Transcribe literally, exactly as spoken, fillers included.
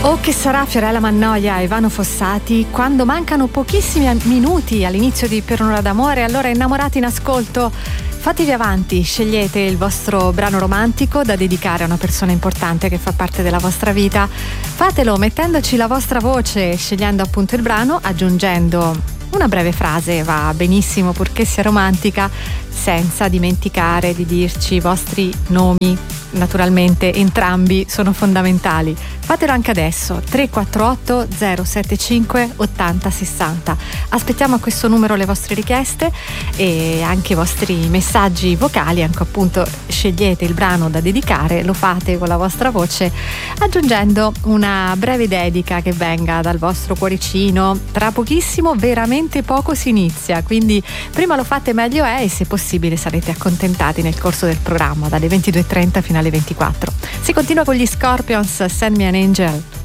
O che sarà Fiorella Mannoia e Vano Fossati quando mancano pochissimi minuti all'inizio di Per un'ora d'amore. Allora, innamorati in ascolto, fatevi avanti, scegliete il vostro brano romantico da dedicare a una persona importante che fa parte della vostra vita. Fatelo mettendoci la vostra voce, scegliendo appunto il brano, aggiungendo una breve frase, va benissimo purché sia romantica, senza dimenticare di dirci i vostri nomi. Naturalmente entrambi sono fondamentali. Fatelo anche adesso, tre quattro otto zero sette cinque otto zero sei zero. Aspettiamo a questo numero le vostre richieste e anche i vostri messaggi vocali. Anche appunto scegliete il brano da dedicare, lo fate con la vostra voce aggiungendo una breve dedica che venga dal vostro cuoricino. Tra pochissimo, veramente poco, si inizia, quindi prima lo fate meglio è, e se possibile sarete accontentati nel corso del programma dalle ventidue e trenta fino alle ventiquattro. Si continua con gli Scorpions, Send Me an Angel.